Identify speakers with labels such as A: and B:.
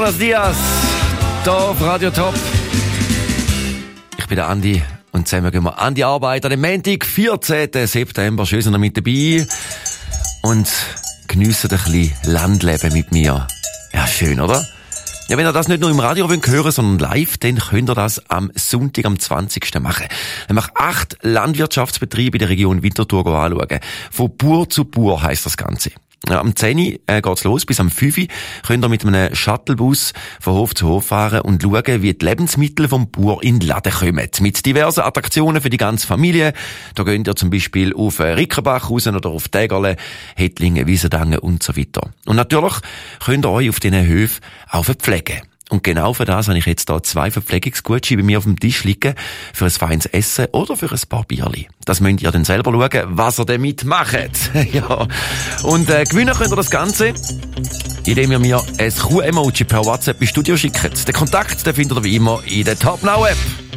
A: Buenos Dias, hier auf Radio Top. Ich bin der Andi und zusammen gehen wir an die Arbeit an dem Montag, 14. September. Schön, sind ihr mit dabei und geniessen ein bisschen Landleben mit mir. Ja, schön, oder? Ja, wenn ihr das nicht nur im Radio hören wollt, sondern live, dann könnt ihr das am Sonntag, am 20. machen. Nämlich 8 Landwirtschaftsbetriebe in der Region Winterthur anschauen. Von Bauer zu Bauer heisst das Ganze. Ja, am 10 geht's los, bis am 5 könnt ihr mit einem Shuttlebus von Hof zu Hof fahren und schauen, wie die Lebensmittel vom Bauer in den Laden kommen. Mit diversen Attraktionen für die ganze Familie. Da könnt ihr zum Beispiel auf Rickenbach raus oder auf Tägerle, Hettlingen, Wiesendangen und so weiter. Und natürlich könnt ihr euch auf diesen Höfen auch verpflegen. Und genau für das habe ich jetzt hier 2 Verpflegungsgutscheine bei mir auf dem Tisch liegen, für ein feines Essen oder für ein paar Bierli. Das müsst ihr dann selber schauen, was ihr damit macht. Ja. Und gewinnen könnt ihr das Ganze, indem ihr mir ein Kuh-Emoji per WhatsApp ins Studio schickt. Den Kontakt, den findet ihr wie immer in der Top Now App.